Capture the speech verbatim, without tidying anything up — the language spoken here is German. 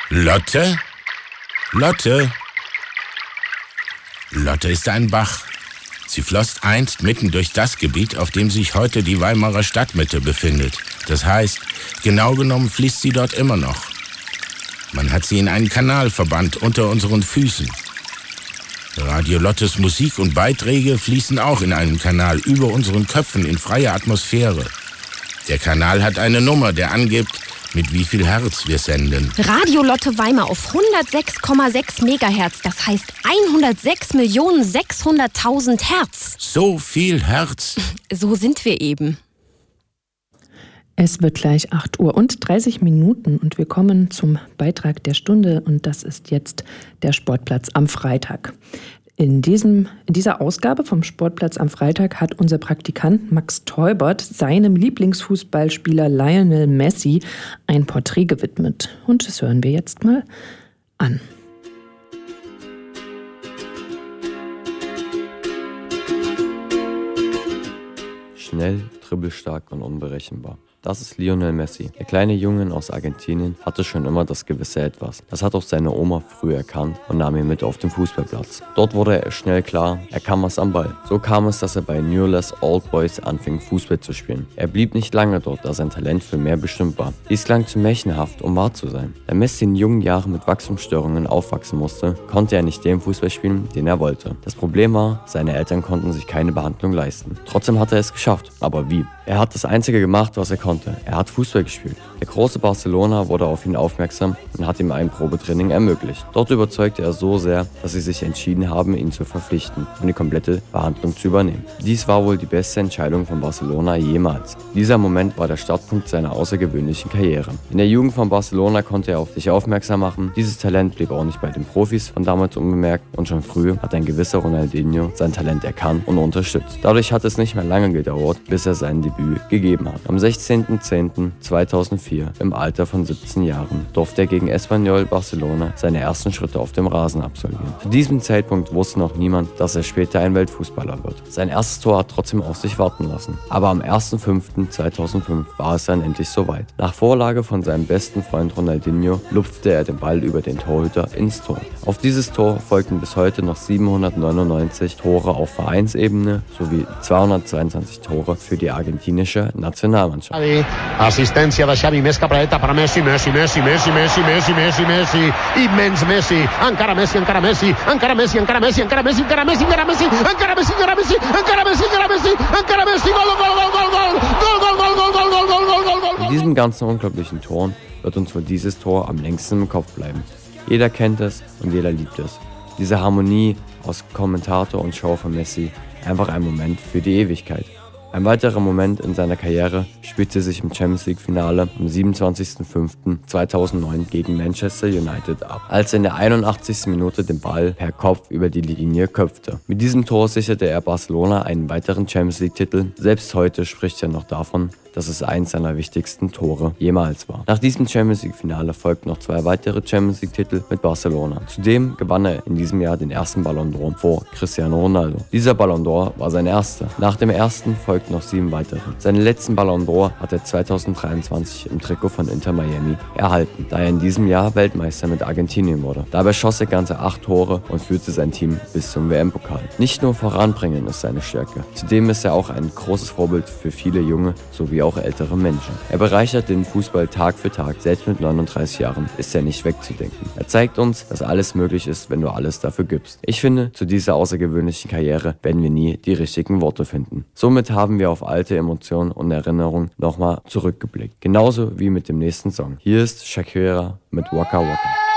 Lotte? Lotte? Lotte ist ein Bach. Sie floss einst mitten durch das Gebiet, auf dem sich heute die Weimarer Stadtmitte befindet. Das heißt, genau genommen fließt sie dort immer noch. Man hat sie in einen Kanal verbannt unter unseren Füßen. Radio Lottes Musik und Beiträge fließen auch in einen Kanal über unseren Köpfen in freier Atmosphäre. Der Kanal hat eine Nummer, der angibt, mit wie viel Hertz wir senden. Radio Lotte Weimar auf hundertsechs Komma sechs Megahertz, das heißt hundertsechs Millionen sechshunderttausend Hertz. So viel Hertz? So sind wir eben. Es wird gleich acht Uhr und dreißig Minuten und wir kommen zum Beitrag der Stunde und das ist jetzt der Sportplatz am Freitag. In, diesem, in dieser Ausgabe vom Sportplatz am Freitag hat unser Praktikant Max Teubert seinem Lieblingsfußballspieler Lionel Messi ein Porträt gewidmet. Und das hören wir jetzt mal an. Schnell, dribbelstark und unberechenbar. Das ist Lionel Messi. Der kleine Junge aus Argentinien hatte schon immer das gewisse Etwas. Das hat auch seine Oma früh erkannt und nahm ihn mit auf den Fußballplatz. Dort wurde er schnell klar, er kann was am Ball. So kam es, dass er bei Newell's Old Boys anfing, Fußball zu spielen. Er blieb nicht lange dort, da sein Talent für mehr bestimmt war. Dies klang zu märchenhaft, um wahr zu sein. Da Messi in jungen Jahren mit Wachstumsstörungen aufwachsen musste, konnte er nicht den Fußball spielen, den er wollte. Das Problem war, seine Eltern konnten sich keine Behandlung leisten. Trotzdem hat er es geschafft. Aber wie? Er hat das Einzige gemacht, was er konnte. Er hat Fußball gespielt. Der große Barcelona wurde auf ihn aufmerksam und hat ihm ein Probetraining ermöglicht. Dort überzeugte er so sehr, dass sie sich entschieden haben, ihn zu verpflichten und die komplette Behandlung zu übernehmen. Dies war wohl die beste Entscheidung von Barcelona jemals. Dieser Moment war der Startpunkt seiner außergewöhnlichen Karriere. In der Jugend von Barcelona konnte er auf sich aufmerksam machen. Dieses Talent blieb auch nicht bei den Profis von damals unbemerkt und schon früh hat ein gewisser Ronaldinho sein Talent erkannt und unterstützt. Dadurch hat es nicht mehr lange gedauert, bis er sein Debüt gegeben hat. Am sechzehnten zehnten zweitausendvier, im Alter von siebzehn Jahren, durfte er gegen Espanyol Barcelona seine ersten Schritte auf dem Rasen absolvieren. Zu diesem Zeitpunkt wusste noch niemand, dass er später ein Weltfußballer wird. Sein erstes Tor hat trotzdem auf sich warten lassen. Aber am ersten fünften zweitausendfünf war es dann endlich soweit. Nach Vorlage von seinem besten Freund Ronaldinho lupfte er den Ball über den Torhüter ins Tor. Auf dieses Tor folgten bis heute noch siebenhundertneunundneunzig Tore auf Vereinsebene sowie zweihundertzweiundzwanzig Tore für die argentinische Nationalmannschaft. Assistència de Xavi, més capradeta per a Messi, Messi, Messi, Messi, Messi, Messi, Messi, Messi, immens Messi, encara Messi, encara Messi, encara Messi, encara Messi, encara Messi, encara Messi, encara Messi, encara Messi, encara Messi, encara Messi, encara Messi, encara Messi, gol, gol, gol, gol, gol, gol, gol, gol, gol, gol, gol, gol, gol, gol. In diesen ganzen unglaublichen Toren wird uns wohl dieses Tor am längsten im Kopf bleiben. Jeder kennt es und jeder liebt es. Diese Harmonie aus Kommentator und Show von Messi, einfach ein Moment für die Ewigkeit. Ein weiterer Moment in seiner Karriere spielte sich im Champions League Finale am siebenundzwanzigsten fünften zweitausendneun gegen Manchester United ab, als er in der einundachtzigsten Minute den Ball per Kopf über die Linie köpfte. Mit diesem Tor sicherte er Barcelona einen weiteren Champions League Titel. Selbst heute spricht er noch davon, dass es eins seiner wichtigsten Tore jemals war. Nach diesem Champions League Finale folgten noch zwei weitere Champions League Titel mit Barcelona. Zudem gewann er in diesem Jahr den ersten Ballon d'Or vor Cristiano Ronaldo. Dieser Ballon d'Or war sein erster. Nach dem ersten folgten noch sieben weitere. Seinen letzten Ballon d'Or hat er zweitausenddreiundzwanzig im Trikot von Inter Miami erhalten, da er in diesem Jahr Weltmeister mit Argentinien wurde. Dabei schoss er ganze acht Tore und führte sein Team bis zum W M-Pokal. Nicht nur voranbringen ist seine Stärke. Zudem ist er auch ein großes Vorbild für viele junge sowie auch ältere Menschen. Er bereichert den Fußball Tag für Tag. Selbst mit neununddreißig Jahren ist er nicht wegzudenken. Er zeigt uns, dass alles möglich ist, wenn du alles dafür gibst. Ich finde, zu dieser außergewöhnlichen Karriere werden wir nie die richtigen Worte finden. Somit haben wir auf alte Emotionen und Erinnerungen nochmal zurückgeblickt. Genauso wie mit dem nächsten Song. Hier ist Shakira mit Waka Waka.